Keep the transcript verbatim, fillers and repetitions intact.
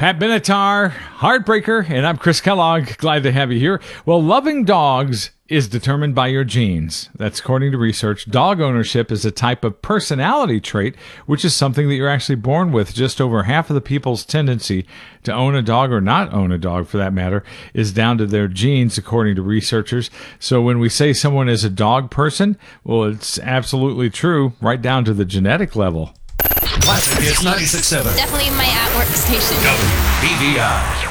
Pat Benatar, Heartbreaker, and I'm Chris Kellogg. Glad to have you here. Well, loving dogs is determined by your genes. That's according to research. Dog ownership is a type of personality trait, which is something that you're actually born with. Just over half of the people's tendency to own a dog, or not own a dog for that matter, is down to their genes, according to researchers. So when we say someone is a dog person, well, it's absolutely true, right down to the genetic level. Classic Hits ninety-six point seven. Definitely my at-work station. W B V I.